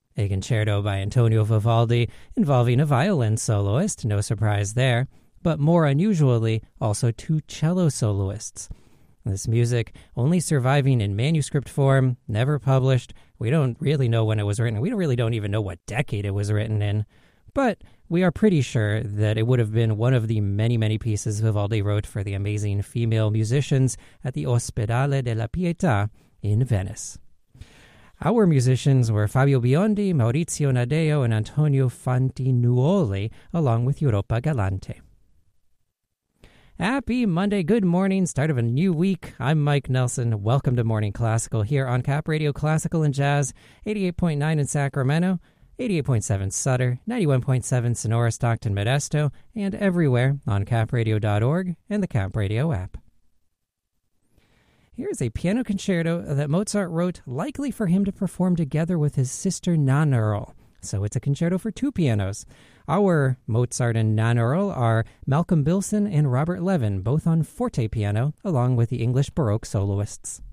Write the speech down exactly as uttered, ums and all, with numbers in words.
A concerto by Antonio Vivaldi involving a violin soloist, no surprise there, but more unusually, also two cello soloists. This music only surviving in manuscript form, never published. We don't really know when it was written. We don't really don't even know what decade it was written in. But we are pretty sure that it would have been one of the many, many pieces Vivaldi wrote for the amazing female musicians at the Ospedale della Pietà in Venice. Our musicians were Fabio Biondi, Maurizio Nadeo, and Antonio Fantinuoli, along with Europa Galante. Happy Monday, good morning, start of a new week. I'm Mike Nelson. Welcome to Morning Classical here on Cap Radio Classical and Jazz, eighty-eight point nine in Sacramento, eighty-eight point seven Sutter, ninety-one point seven Sonora, Stockton, Modesto, and everywhere on cap radio dot org and the Cap Radio app. Here's a piano concerto that Mozart wrote likely for him to perform together with his sister Nannerl. So it's a concerto for two pianos. Our Mozart and Nannerl are Malcolm Bilson and Robert Levin, both on forte piano, along with the English Baroque soloists.